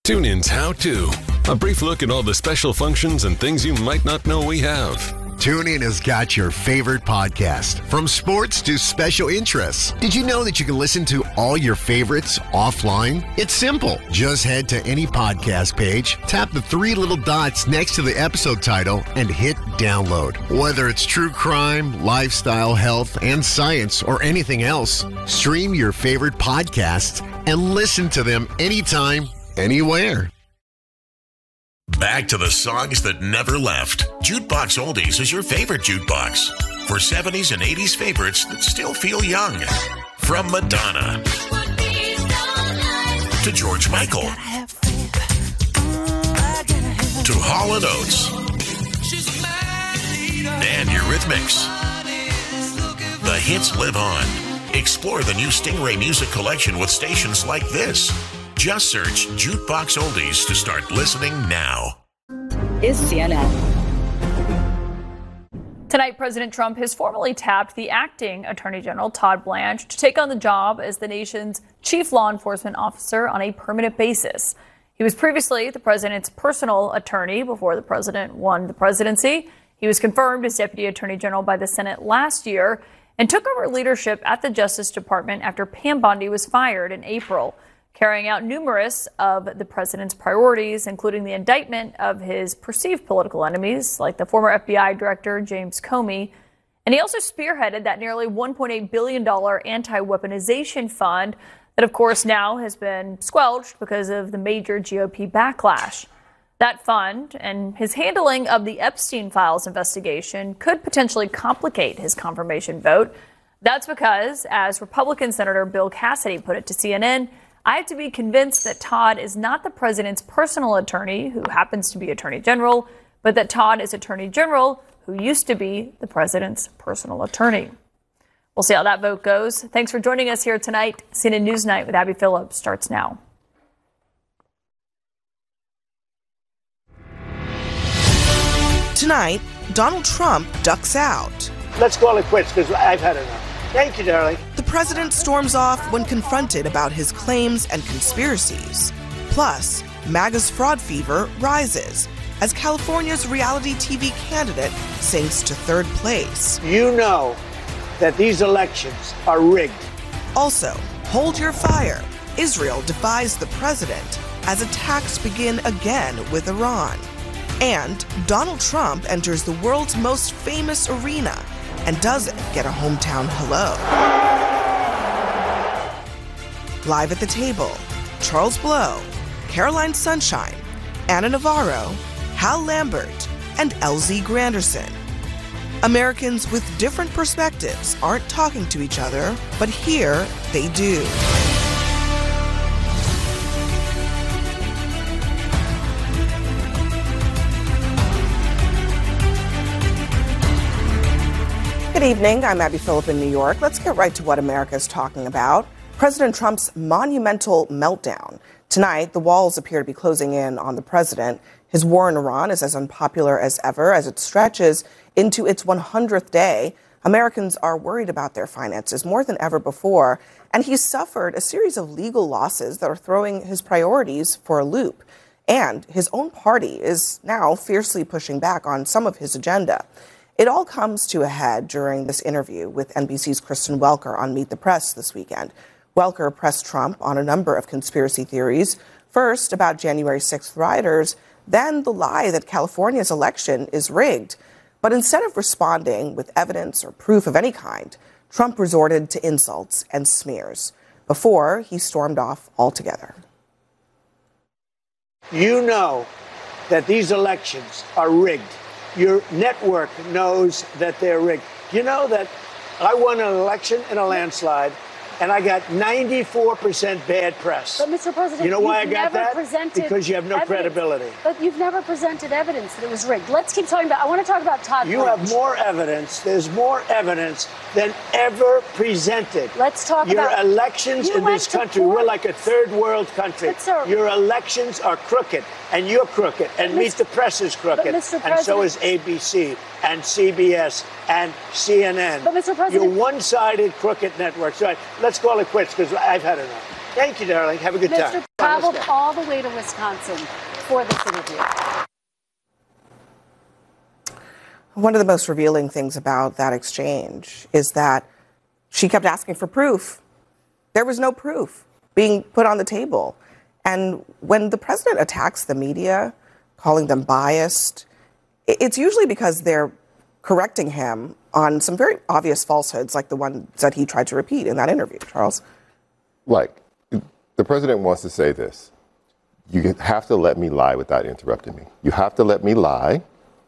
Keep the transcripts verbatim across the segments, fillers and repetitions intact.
TuneIn's How To. A brief look at all the special functions and things you might not know we have. TuneIn has got your favorite podcast, from sports to special interests. Did you know that you can listen to all your favorites offline? It's simple. Just head to any podcast page, tap the three little dots next to the episode title, and hit download. Whether it's true crime, lifestyle, health, and science, or anything else, stream your favorite podcasts and listen to them anytime, anywhere. Back to the songs that never left. Jukebox Oldies is your favorite jukebox. For seventies and eighties favorites that still feel young. From Madonna to George Michael to Hall and Oates and Eurythmics. The hits live on. Explore the new Stingray Music Collection with stations like this. Just search Jukebox Oldies to start listening now. Is C N N. Tonight, President Trump has formally tapped the acting Attorney General Todd Blanche to take on the job as the nation's chief law enforcement officer on a permanent basis. He was previously the president's personal attorney before the president won the presidency. He was confirmed as Deputy Attorney General by the Senate last year and took over leadership at the Justice Department after Pam Bondi was fired in April, carrying out numerous of the president's priorities, including the indictment of his perceived political enemies, like the former F B I Director James Comey. And he also spearheaded that nearly one point eight billion dollars anti-weaponization fund that, of course, now has been squelched because of the major G O P backlash. That fund and his handling of the Epstein Files investigation could potentially complicate his confirmation vote. That's because, as Republican Senator Bill Cassidy put it to C N N, I have to be convinced that Todd is not the president's personal attorney, who happens to be Attorney General, but that Todd is Attorney General, who used to be the president's personal attorney. We'll see how that vote goes. Thanks for joining us here tonight. C N N Newsnight with Abby Phillips starts now. Tonight, Donald Trump ducks out. Let's call it quits because I've had enough. Thank you, darling. The president storms off when confronted about his claims and conspiracies. Plus, MAGA's fraud fever rises as California's reality T V candidate sinks to third place. You know that these elections are rigged. Also, hold your fire. Israel defies the president as attacks begin again with Iran. And Donald Trump enters the world's most famous arena and doesn't get a hometown hello. Live at the table, Charles Blow, Caroline Sunshine, Anna Navarro, Hal Lambert, and L Z Granderson. Americans with different perspectives aren't talking to each other, but here they do. Good evening. I'm Abby Phillip in New York. Let's get right to what America is talking about. President Trump's monumental meltdown. Tonight, the walls appear to be closing in on the president. His war in Iran is as unpopular as ever as it stretches into its one hundredth day. Americans are worried about their finances more than ever before, and he's suffered a series of legal losses that are throwing his priorities for a loop. And his own party is now fiercely pushing back on some of his agenda. It all comes to a head during this interview with N B C's Kristen Welker on Meet the Press this weekend. Welker pressed Trump on a number of conspiracy theories, first about January sixth rioters, then the lie that California's election is rigged. But instead of responding with evidence or proof of any kind, Trump resorted to insults and smears before he stormed off altogether. You know that these elections are rigged. Your network knows that they're rigged. You know that I won an election in a landslide, and I got ninety-four percent bad press. But, Mister President, you know why I you've got never that? presented Because you have no evidence. credibility. But you've never presented evidence that it was rigged. Let's keep talking about, I want to talk about Todd You Blanche. have more evidence. There's more evidence than ever presented. Let's talk Your about... Your elections you in this went to country, court. we're like a third world country. But, sir, Your elections are crooked, and you're crooked, and Meet the Press is crooked, but, Mister and so President- is A B C, and C B S, and C N N. But, Mister President- You're one-sided crooked networks. All right, let's call it quits, because I've had enough. Thank you, darling. Have a good Mister time. traveled all the way to Wisconsin for this interview. One of the most revealing things about that exchange is that she kept asking for proof. There was no proof being put on the table. And when the president attacks the media, calling them biased, it's usually because they're correcting him on some very obvious falsehoods, like the ones that he tried to repeat in that interview. Charles? Like, the president wants to say this. You have to let me lie without interrupting me. You have to let me lie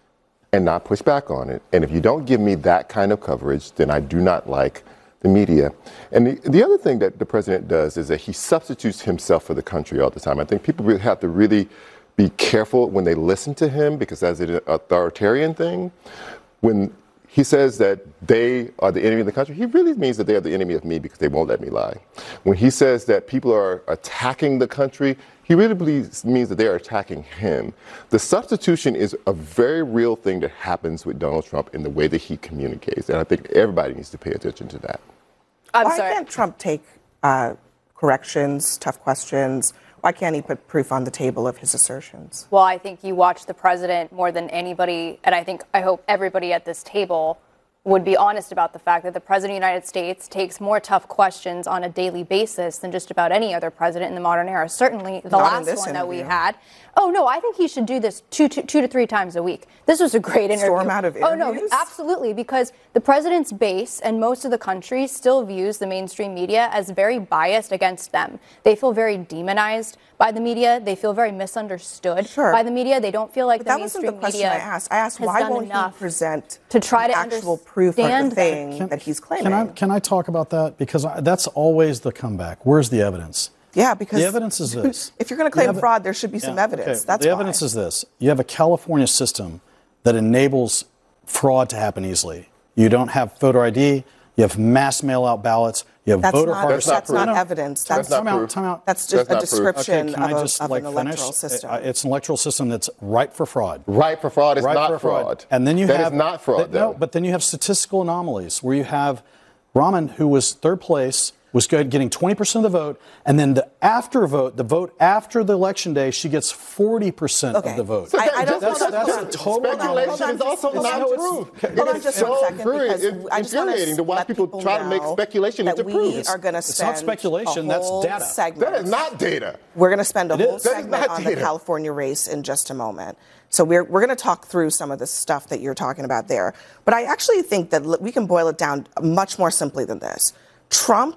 and not push back on it. And if you don't give me that kind of coverage, then I do not like the media. And the, the other thing that the president does is that he substitutes himself for the country all the time. I think people really have to really be careful when they listen to him, because that's an authoritarian thing. When he says that they are the enemy of the country, he really means that they are the enemy of me because they won't let me lie. When he says that people are attacking the country, he really believes, means that they are attacking him. The substitution is a very real thing that happens with Donald Trump in the way that he communicates. And I think everybody needs to pay attention to that. I'm Why sorry. can't Trump take uh, corrections, tough questions? Why can't he put proof on the table of his assertions? Well, I think you watch the president more than anybody, and I think I hope everybody at this table would be honest about the fact that the president of the United States takes more tough questions on a daily basis than just about any other president in the modern era. Certainly the Not last one interview. that we had. Oh, no, I think he should do this two, two, two to three times a week. This was a great interview. Storm out of interviews? Oh, no, absolutely, because the president's base and most of the country still views the mainstream media as very biased against them. They feel very demonized by the media. They feel very misunderstood sure. by the media. They don't feel like but the that mainstream wasn't the question media I asked. I asked why won't he present to try to actual proof of the thing can, that he's claiming. Can I, can I talk about that? Because I, that's always the comeback. Where's the evidence? Yeah, because the evidence is this. If you're going to claim ev- fraud, there should be yeah, some evidence. Okay. That's the why. evidence is this. You have a California system that enables fraud to happen easily. You don't have voter I D. You have mass mail-out ballots. You have that's voter not, cards. That's not, not evidence. That's, that's not time proof. out, time out. That's just that's a description okay, can of, I just, a, of like, an electoral finish? system. It's an electoral system that's ripe for fraud. Ripe for fraud is ripe not for fraud. fraud. And then you that have is not fraud. That, no, but then you have statistical anomalies where you have Rahman, who was third place, was good, getting twenty percent of the vote, and then the after vote, the vote after the election day, she gets forty percent okay. of the vote. So I, I don't that's, that's, that's that's a total speculation is also not proof. Hold on just one second, because I just want infuriating to watch people try to make speculation into proof. We are going to spend it's not speculation, that's data. Segment. That is not data. We're going to spend a it whole is. segment on the California race in just a moment. So we're we're going to talk through some of the stuff that you're talking about there. But I actually think that we can boil it down much more simply than this. Trump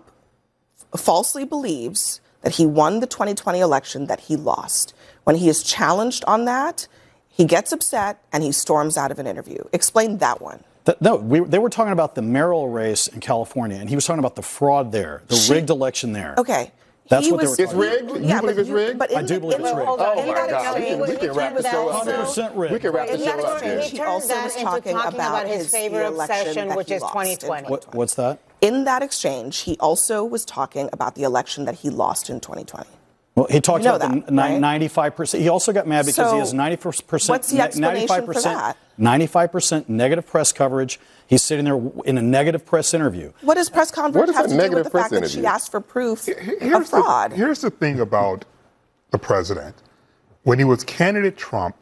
falsely believes that he won the twenty twenty election that he lost. When he is challenged on that, he gets upset and he storms out of an interview. Explain that one. The, no, we, they were talking about the mayoral race in California, and he was talking about the fraud there, the she, rigged election there. Okay. That's he what was, they were talking about. It's rigged? You yeah, believe it's you, rigged? But I do believe in, it's rigged. Oh, my God. We can, we can wrap this show up one hundred percent rigged. We can wrap this show up there. He turned that into talking about his favorite obsession, which is twenty twenty. What, what's that? In that exchange, he also was talking about the election that he lost in twenty twenty. Well, he talked you know about that, the right? ninety-five percent. He also got mad because so he has ninety percent. What's the explanation for that? ninety-five percent negative press coverage. He's sitting there in a negative press interview. What does press conference have to do with the fact interview? that she asked for proof here's of fraud? The, here's the thing about the president. When he was candidate Trump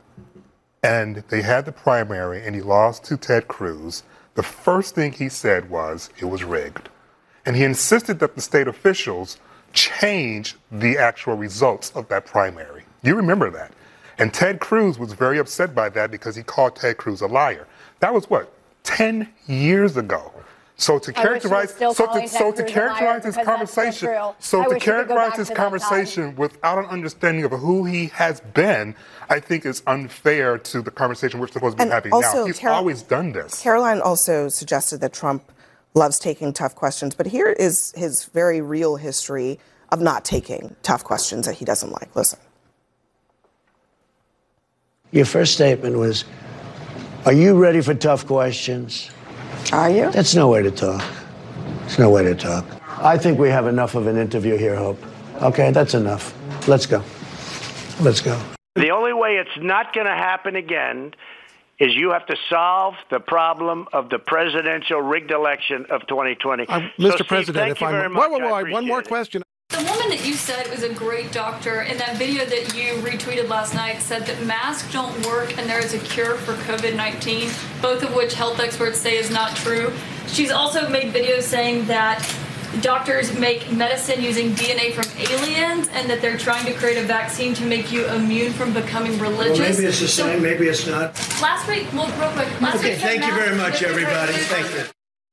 and they had the primary and he lost to Ted Cruz, the first thing he said was it was rigged. And he insisted that the state officials change the actual results of that primary. You remember that. And Ted Cruz was very upset by that because he called Ted Cruz a liar. That was what, ten years ago. So to characterize, so to, so to characterize this conversation, so to characterize this conversation without an understanding of who he has been, I think is unfair to the conversation we're supposed to be and having also, now. He's Carol, always done this. Caroline also suggested that Trump loves taking tough questions, but here is his very real history of not taking tough questions that he doesn't like. Listen. Your first statement was, are you ready for tough questions? Are you? That's no way to talk. It's no way to talk. I think we have enough of an interview here, Hope. Okay, that's enough. Let's go. Let's go. The only way it's not going to happen again is you have to solve the problem of the presidential rigged election of twenty twenty. Uh, Mister So, President, Steve, if I'm... very Wait, wait, much. wait, one more question. The woman someone that you said was a great doctor in that video that you retweeted last night said that masks don't work and there is a cure for COVID nineteen, both of which health experts say is not true. She's also made videos saying that doctors make medicine using D N A from aliens and that they're trying to create a vaccine to make you immune from becoming religious. Well, maybe it's the same, so, maybe it's not. Last week, well, real quick. Last okay, week thank you very much, everybody. Thank you.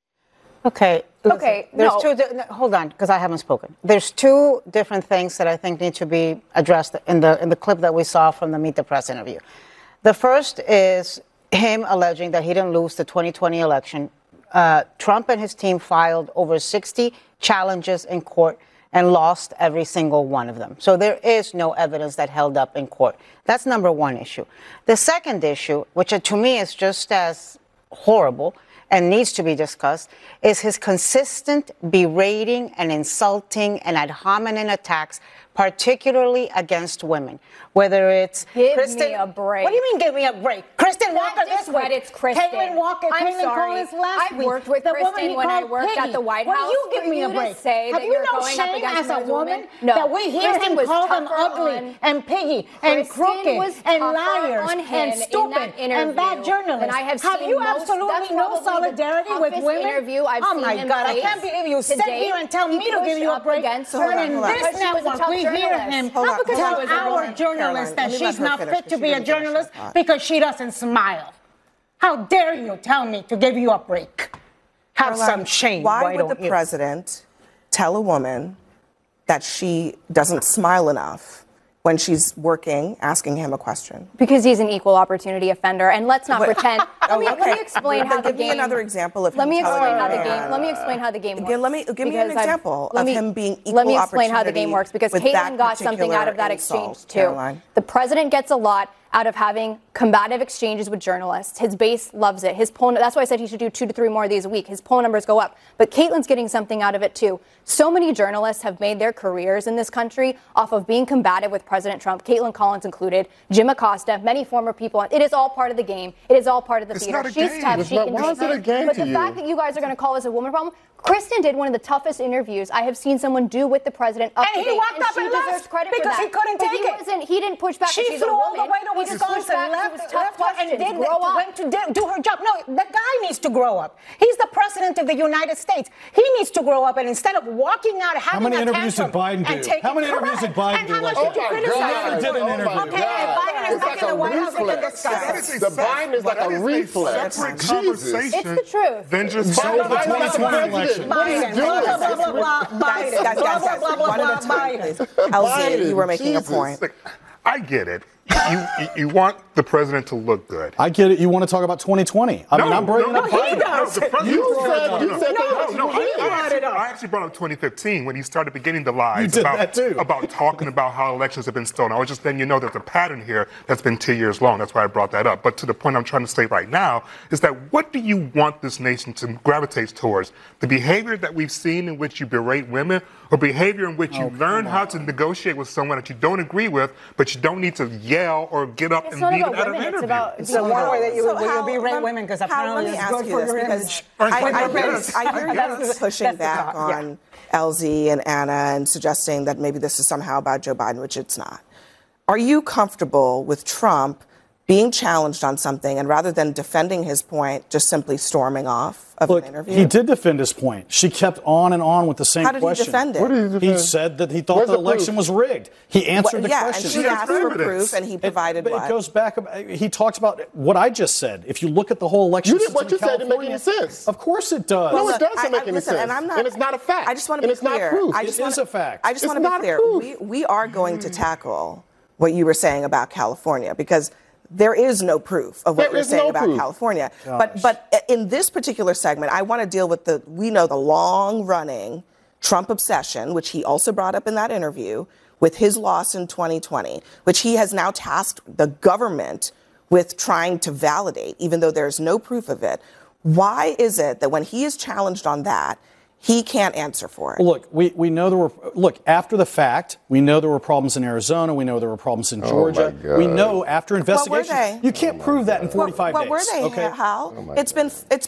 Okay. Listen, okay. There's no. two. Di- hold on, because I haven't spoken. There's two different things that I think need to be addressed in the in the clip that we saw from the Meet the Press interview. The first is him alleging that he didn't lose the twenty twenty election. Uh, Trump and his team filed over sixty challenges in court and lost every single one of them. So there is no evidence that held up in court. That's number one issue. The second issue, which to me is just as horrible and needs to be discussed, is his consistent berating and insulting and ad hominem attacks, particularly against women. Whether it's give Kristen, me a break. What do you mean give me a break? Kristen Walker this week. It's Kristen. Caitlin Walker. I'm Caitlin sorry. Collins last I've week. worked with the Kristen when I worked Piggy. at the White What House. do you give For me you a break? to say Have that you you're no going up shame against as a those woman women? No. that we hear Kristen him was call them tougher ugly on- and piggy and Kristen crooked was and tougher liars on him and in stupid that and bad interview journalists? than I have Have seen you most- absolutely that's no probably the solidarity with toughest women? interview I've oh seen my him God! I face can't believe you to sit date. here and tell He me to give pushed you a up break. against But her in because this she was a network, tough we hear journalist. him Hold on, not because hold of on. our Caroline, journalist that let me let she's her not finish, fit to because be she a didn't finish her journalist thought. because she doesn't smile. How dare you tell me to give you a break? Have Caroline, some shame. Why, why would don't the you? president tell a woman that she doesn't smile enough when she's working, asking him a question? Because he's an equal opportunity offender, and let's not But- pretend. Let Oh, me, okay. let me explain Then how the give me game. another example of Let him me telling explain a how the man- game. Let me explain how the game works. Give- let me- give me an because I've- example let of me- him being Let me equal explain how the opportunity game works because with that Caitlin got something out of that particular exchange too. Caroline. The president gets a lot out of having combative exchanges with journalists. His base loves it. His poll, that's why I said he should do two to three more of these a week. His poll numbers go up. But Caitlin's getting something out of it too. So many journalists have made their careers in this country off of being combative with President Trump, Caitlin Collins included, Jim Acosta, many former people. It is all part of the game. It is all part of the It's theater. not a She's game. tough. It's She not- can why do is it a it. game But to the you? fact that you guys are going to call this a woman problem, Kristen did one of the toughest interviews I have seen someone do with the president up And to he date, walked and up she and deserves left credit because for that. he couldn't But take he it. wasn't. He didn't push back. She because she's flew a all the woman. way to He just Wisconsin, pushed back because left, it was tough left her, and questions. did Grow up. went to do- do her job. No, the guy needs to grow up. He's the president of the United States. He needs to grow up, and instead of walking out, having many a interviews did tantrum Biden and do? taking- How many interviews did Biden and do how much like did you that? criticize He never him? did an interview. Okay, and Biden is It's back like in the a White House. We can reflex. discuss That it. is a The separate- Biden is like that a is reflex. separate Jesus. conversation It's the truth. than just Biden- talking about Biden- the Biden- president. What he's Biden, doing blah, is- blah, blah, blah, blah, Guys, Biden, guys, blah, guys, blah, guys, blah, blah, one at a blah, time, Biden. please. L Z, Biden, you were making Jesus. a point. Look, I get it. You, you you want the president to look good. I get it. You want to talk about twenty twenty. I mean, No, I'm bringing no, up no, Biden. he does. No, the president- You no, said- no, you no, said no, that no, no, was I, weird. I, actually, I actually brought up twenty fifteen when he started beginning the lies You did about, that too. about talking about how elections have been stolen. I was just letting you know there's a pattern here that's been two years long. That's why I brought that up. But to the point I'm trying to say right now is that what do you want this nation to gravitate towards? The behavior that we've seen in which you berate women, or behavior in which you Oh, learn how to negotiate with someone that you don't agree with, but you don't need to yell or get up It's and not leave about it at an women, it's interview. about It's the one way that you So will how- berate lem- women because how- apparently let me it's ask good you for this, your because image. I, I, With I your hear, base. I hear That's you the- pushing that's the back thought, yeah. on L Z and Anna and suggesting that maybe this is somehow about Joe Biden, which it's not. Are you comfortable with Trump being challenged on something and rather than defending his point, just simply storming off of Look, an interview? he did defend his point. She kept on and on with the same How did he question. defend it? What did he defend? He said that he thought Where's the the election proof? was rigged. He answered Well, the yeah, question. and she She has asked for evidence. proof, and he provided but what? it goes back. He talks about what I just said. If you look at the whole election You did system what you in said didn't make any California- sense. Of course it does. No, it look, doesn't I- make I- any listen, sense. and I'm not- And it's not a fact. I just want to And be it's not clear. proof. I It just is wanna, a fact. I just It's want to be not clear. proof. We, we are going to tackle what you were saying about California because there is no proof of what There you're is saying no about proof. California. Gosh. But but in this particular segment, I want to deal with the we know the long running Trump obsession, which he also brought up in that interview, with his loss in twenty twenty, which he has now tasked the government with trying to validate, even though there's no proof of it. Why is it that when he is challenged on that, he can't answer for it? Well, look, we, we know there were, look, after the fact, we know there were problems in Arizona. We know there were problems in Georgia. my God. We know after What were investigations. they? You can't prove that in forty-five what, days. what were they, okay? Hal? Oh my it's been it's been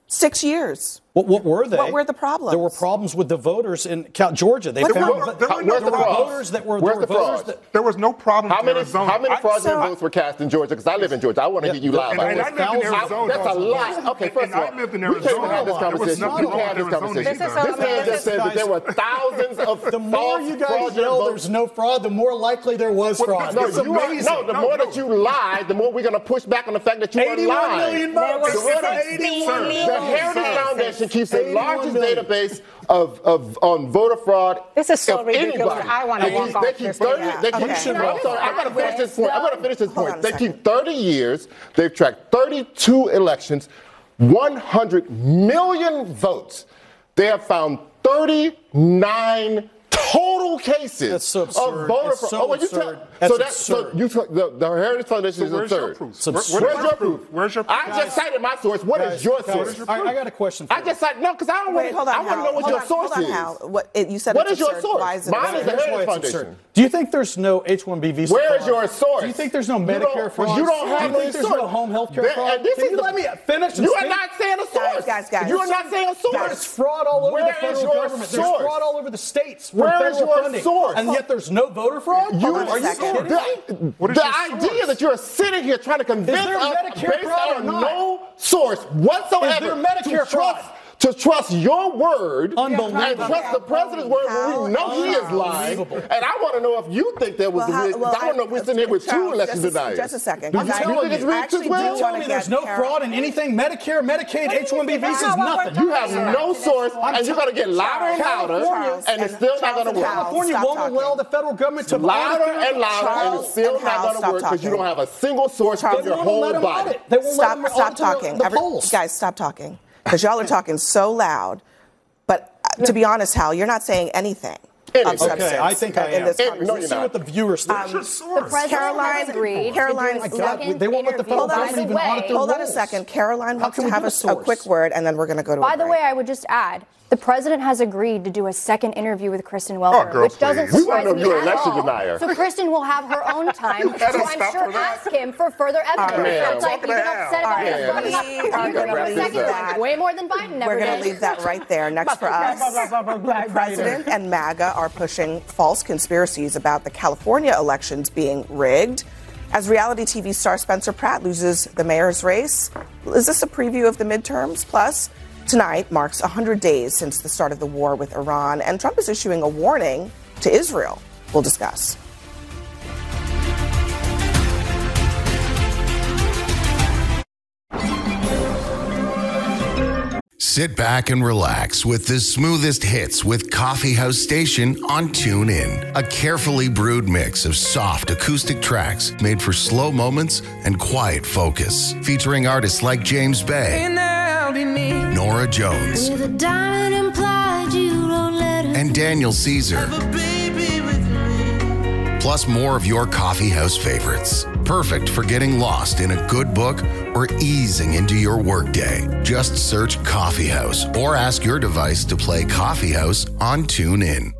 Six years. What, what were they? What were the problems? There were problems with the voters in Cal- Georgia. They What found were- that there were no there were frauds. voters that were Where's there were the voters fraud? that There was no problem How in many, Arizona. how many I- fraudulent so- votes were cast in Georgia? Because I live in Georgia. I want to Yeah, hear you the- lie And, about and this. I lived in Arizona. That's a lot. Okay, first and of all, I lived in we can't even Arizona. have this There was conversation. nothing We can't have this wrong with conversation. Arizona This either. man just said that there were thousands of the more false you guys fraudulent yell votes. there's no fraud, the more likely there was Well, fraud. No, It's you are, amazing. no, the No, more no. that you lie, the more we're going to push back on the fact that you are eighty-one lying. million votes. The more that- eighty-one The million. Heritage Foundation keeps the eighty-one largest million. database of, of on voter fraud. This is so of ridiculous. anybody. I wanna They walk keep- off They keep this thirty. thing. They keep. Okay. I'm sorry. I'm going to finish this point. I'm going to finish this Hold point. on a They second. keep thirty years. They've tracked thirty-two elections, one hundred million votes. They have found thirty-nine total cases That's so of absurd. voter It's fraud. so Oh, well, you absurd. tell- That's so that's so absurd. you took the, the Heritage Foundation So is where's a your third. proof? Where- Where- Where's your proof? Where's your proof? I just cited my source. What is Guys, your guys, source? I, I got a question for I just cited no, because I don't Wait, want. hold on, I want to Hal. know what Hold your on, source hold on, is. Hal. What, it, you said What it's is your absurd. source? Why is it Mine absurd? is the Here's why Heritage it's Foundation. absurd. Do you think there's no H one B visa Where fraud? is your source? Do you think there's no You Medicare don't- fraud? you don't Do have you think any there's source. no home health care There- fraud? and this Can is you the- let me finish and You are speak? not saying a source. Guys, guys, guys. You are not saying a source. There's fraud all over Where the is federal your government. There's source? fraud all over the states. from Where is federal your funding. source? And yet there's no voter fraud? You, on a are you second. kidding me? What is The your idea source? that you're sitting here trying to convince there us Medicare based fraud or on not? no source whatsoever Is there Medicare to trust, fraud? to trust your word Unbelievable. and trust the president's word when we know he is lying. Unbelievable. And I want to know if you think there was Well, the how- rigged. well, I want to know if we're sitting here with two Charles, election just a- deniers. just a second. Do you, I'm do you telling think it's you, I rigged as actually do well? You wanna tell me get there's no Carol- fraud in anything Medicare, Medicaid, H one B visas, about what nothing. You have no source, and you're going to get louder and louder, Charles, and it's and still not Charles going to and work. Hal. California Stop won't talking. allow the federal government to Louder audit and louder, and Charles it's still and not Hal, going to stop work because you talking. don't have a single source Charles, for your They won't let whole them body. audit. They won't let Stop, them stop audit the- talking. the Every- polls. guys, stop talking. Because y'all are talking so loud. But uh, to be honest, Hal, you're not saying anything. Anything. Of substance Okay, I think I in am. this Eh, no, conversation. you're See not. what the viewers think. Um, Where's your source? The president Caroline- has agreed Caroline- to do a Oh, God, second they won't let the federal interview. government By the even audit way- their Hold on a rules. second. Caroline wants can to we have get a, a a source? quick word, and then we're going to go to By a the break. way, I would just add, the president has agreed to do a second interview with Kristen Welker, girl, which doesn't please. We surprise wanna know me if you're at an election all. denier. So Kristen will have her own time had to, to I'm stop sure, for that. ask him for further evidence. ma'am. It's like you get upset about Ma'am. it. Brought it up. We You're are going gonna for a leave second that. one, way more than Biden ever We're going did. to leave that right there. Next for us, the president and MAGA are pushing false conspiracies about the California elections being rigged. As reality T V star Spencer Pratt loses the mayor's race, is this a preview of the midterms? Plus, tonight marks one hundred days since the start of the war with Iran, and Trump is issuing a warning to Israel. We'll discuss. Sit back and relax with the smoothest hits with Coffee House Station on TuneIn. A carefully brewed mix of soft acoustic tracks made for slow moments and quiet focus. Featuring artists like James Bay, Nora Jones, and Daniel Caesar. Plus more of your coffee house favorites. Perfect for getting lost in a good book or easing into your workday. Just search Coffee House or ask your device to play Coffee House on TuneIn.